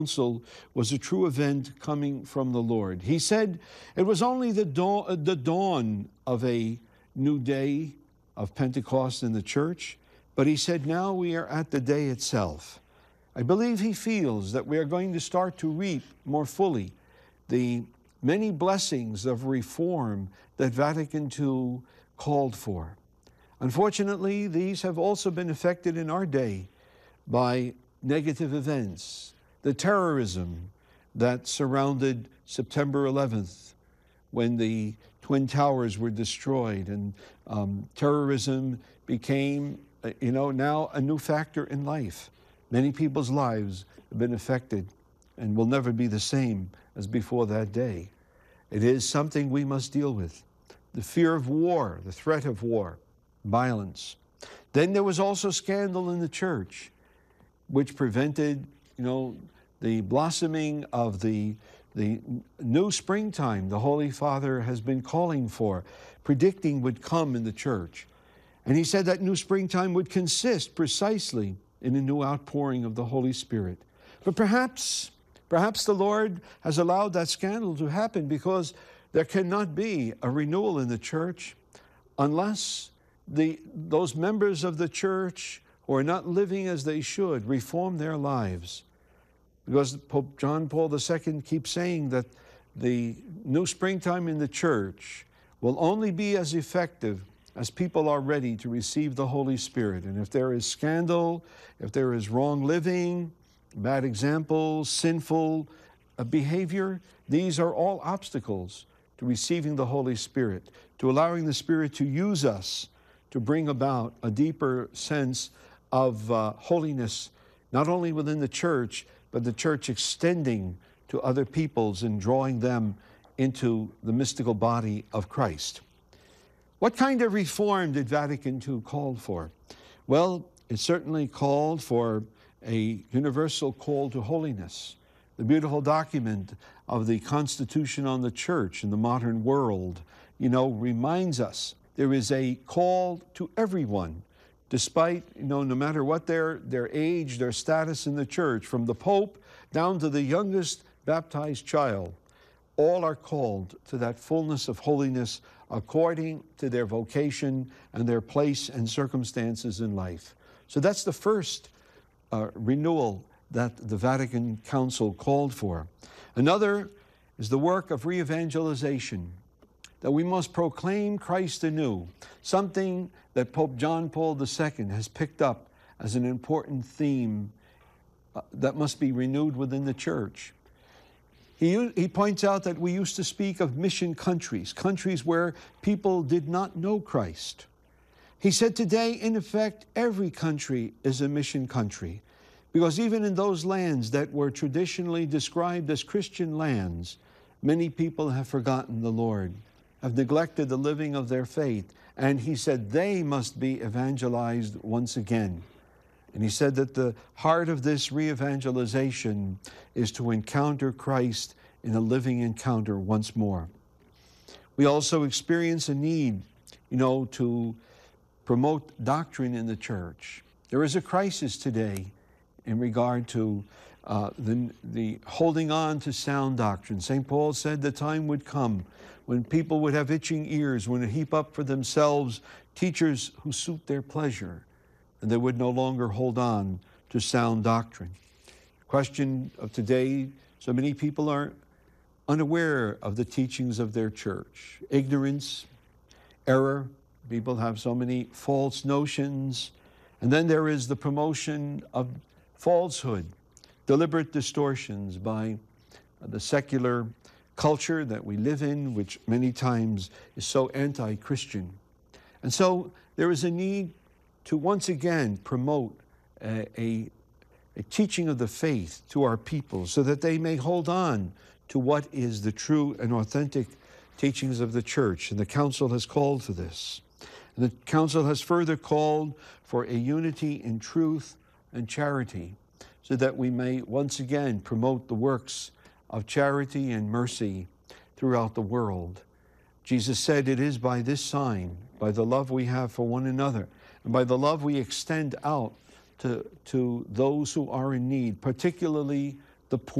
Council was a true event coming from the Lord. He said it was only the dawn of a new day of Pentecost in the church, but he said now we are at the day itself. I believe he feels that we are going to start to reap more fully the many blessings of reform that Vatican II called for. Unfortunately, these have also been affected in our day by negative events, the terrorism that surrounded September 11th when the Twin Towers were destroyed, and terrorism became, now a new factor in life. Many people's lives have been affected and will never be the same as before that day. It is something we must deal with. The fear of war, the threat of war, violence. Then there was also scandal in the church, which prevented, the blossoming of the new springtime the Holy Father has been calling for, predicting would come in the church. And he said that new springtime would consist precisely in a new outpouring of the Holy Spirit. But perhaps the Lord has allowed that scandal to happen because there cannot be a renewal in the church unless those members of the church who are not living as they should reform their lives. Because Pope John Paul II keeps saying that the new springtime in the church will only be as effective as people are ready to receive the Holy Spirit. And if there is scandal, if there is wrong living, bad examples, sinful behavior, these are all obstacles to receiving the Holy Spirit, to allowing the Spirit to use us to bring about a deeper sense of holiness, not only within the church, but the church extending to other peoples and drawing them into the mystical body of Christ. What kind of reform did Vatican II call for? Well, it certainly called for a universal call to holiness. The beautiful document of the Constitution on the Church in the modern world, reminds us there is a call to everyone, despite, no matter what their age, their status in the church, from the Pope down to the youngest baptized child, all are called to that fullness of holiness according to their vocation and their place and circumstances in life. So that's the first renewal that the Vatican Council called for. Another is the work of re-evangelization, that we must proclaim Christ anew, something that Pope John Paul II has picked up as an important theme that must be renewed within the church. He points out that we used to speak of mission countries, countries where people did not know Christ. He said today, in effect, every country is a mission country, because even in those lands that were traditionally described as Christian lands, many people have forgotten the Lord, have neglected the living of their faith, and he said they must be evangelized once again. And he said that the heart of this re-evangelization is to encounter Christ in a living encounter once more. We also experience a need, to promote doctrine in the church. There is a crisis today in regard to the holding on to sound doctrine. St. Paul said the time would come when people would have itching ears, when they heap up for themselves teachers who suit their pleasure, and they would no longer hold on to sound doctrine. The question of today, so many people are unaware of the teachings of their church. Ignorance, error, people have so many false notions, and then there is the promotion of falsehood, deliberate distortions by the secular culture that we live in, which many times is so anti-Christian. And so there is a need to once again promote a teaching of the faith to our people so that they may hold on to what is the true and authentic teachings of the church. And the Council has called for this. And the Council has further called for a unity in truth and charity so that we may once again promote the works of charity and mercy throughout the world. Jesus said, it is by this sign, by the love we have for one another, and by the love we extend out to those who are in need, particularly the poor.